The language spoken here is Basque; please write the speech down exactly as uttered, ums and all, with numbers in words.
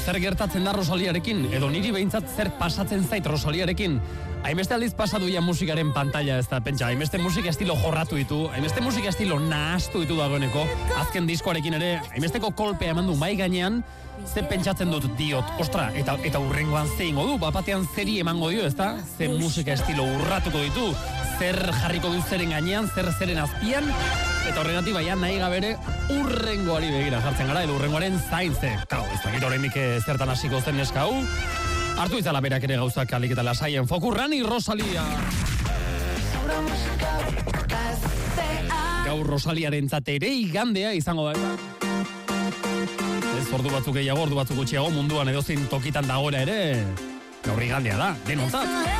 zer gertatzen da Rosaliarekin, edo niri behintzat zer pasatzen zait Rosaliarekin. Hainbeste aldiz pasatu ja musikaren pantalla, ez da, pentsa, hainbeste musika estilo jorratu ditu, hainbeste musika estilo nahastu ditu dagoeneko, azken diskoarekin ere, hainbesteko kolpea eman du mai gainean, ze pentsatzen dut diot, ostra, eta eta urrengoan ze ingo du, bapatean zeri emango dio, ez da, ze musika estilo urratuko ditu, zer jarriko du zeren gainean, zer zeren azpian, eta horregatik baina nahi gabere urrengoari begira jartzen gara, edo urrengoaren zaintze. Kau, ez dakit horrendik zertan hasiko zen neska hau, hartu izala berak ere gauzak alik eta lasaien foku, Rani Rosalia. Gaur Rosaliaren ere igandea izango da. Ez ordu batzuk gehiago, ordu batzuk gutxiago munduan edozein tokitan dagoela ere, gaur igandea da, denontzat.